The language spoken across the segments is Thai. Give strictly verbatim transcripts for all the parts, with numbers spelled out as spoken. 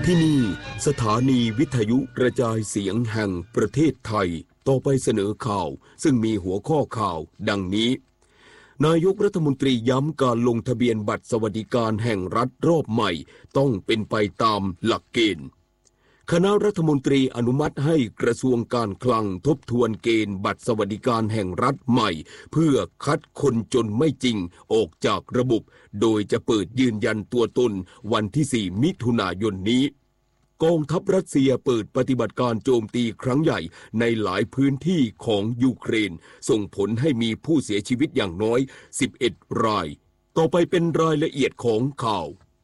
ที่นี่สถานีวิทยุกระจายเสียงแห่งประเทศไทยต่อไปเสนอข่าวซึ่งมีหัวข้อข่าวดังนี้นายกรัฐมนตรีย้ำการลงทะเบียนบัตรสวัสดิการแห่งรัฐรอบใหม่ต้องเป็นไปตามหลักเกณฑ์คณะรัฐมนตรีอนุมัติให้กระทรวงการคลังทบทวนเกณฑ์บัตรสวัสดิการแห่งรัฐใหม่เพื่อคัดคนจนไม่จริงออกจากระบบโดยจะเปิดยืนยันตัวตนวันที่สี่มิถุนายนนี้กองทัพรัสเซียเปิดปฏิบัติการโจมตีครั้งใหญ่ในหลายพื้นที่ของยูเครนส่งผลให้มีผู้เสียชีวิตอย่างน้อยสิบเอ็ดรายต่อไปเป็นรายละเอียดของข่า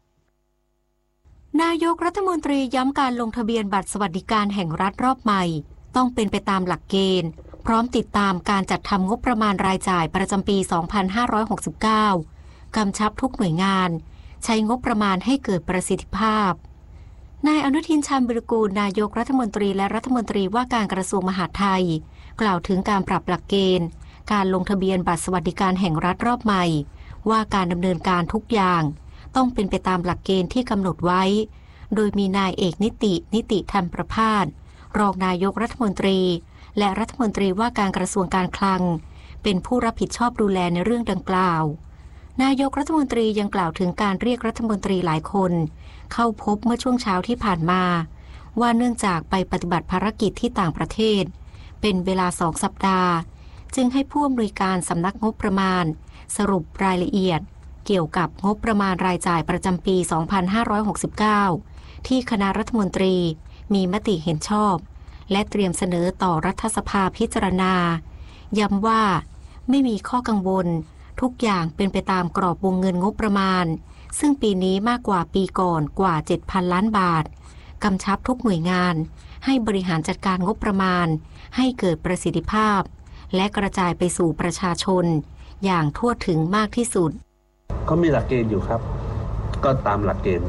วนายกรัฐมนตรีย้ำการลงทะเบียนบัตรสวัสดิการแห่งรัฐรอบใหม่ต้องเป็นไปตามหลักเกณฑ์พร้อมติดตามการจัดทำงบประมาณรายจ่ายประจำปี สองพันห้าร้อยหกสิบเก้า กำชับทุกหน่วยงานใช้งบประมาณให้เกิดประสิทธิภาพนายอนุทินชาญวิรากูลนายกรัฐมนตรีและรัฐมนตรีว่าการกระทรวงมหาดไทยกล่าวถึงการปรับหลักเกณฑ์การลงทะเบียนบัตรสวัสดิการแห่งรัฐรอบใหม่ว่าการดำเนินการทุกอย่างต้องเป็นไปตามหลักเกณฑ์ที่กำหนดไว้โดยมีนายเอกนิตินิติธรรมประภาสรองนายกรัฐมนตรีและรัฐมนตรีว่าการกระทรวงการคลังเป็นผู้รับผิดชอบดูแลในเรื่องดังกล่าวนายกรัฐมนตรียังกล่าวถึงการเรียกรัฐมนตรีหลายคนเข้าพบเมื่อช่วงเช้าที่ผ่านมาว่าเนื่องจากไปปฏิบัติภารกิจที่ต่างประเทศเป็นเวลาสองสัปดาห์จึงให้ผู้อำนวยการสำนักงบประมาณสรุปรายละเอียดเกี่ยวกับงบประมาณรายจ่ายประจำปี สองพันห้าร้อยหกสิบเก้า ที่คณะรัฐมนตรีมีมติเห็นชอบและเตรียมเสนอต่อรัฐสภาพิจารณาย้ำว่าไม่มีข้อกังวลทุกอย่างเป็นไปตามกรอบวงเงินงบประมาณซึ่งปีนี้มากกว่าปีก่อนกว่า เจ็ดพัน ล้านบาทกำชับทุกหน่วยงานให้บริหารจัดการงบประมาณให้เกิดประสิทธิภาพและกระจายไปสู่ประชาชนอย่างทั่วถึงมากที่สุดก็มีหลักเกณฑ์อยู่ครับก็ตามหลักเกณฑ์